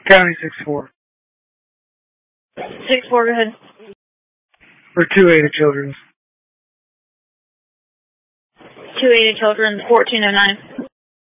County 6-4. 6-4, go ahead. For 2A to Children's. 2A to Children's, 1409.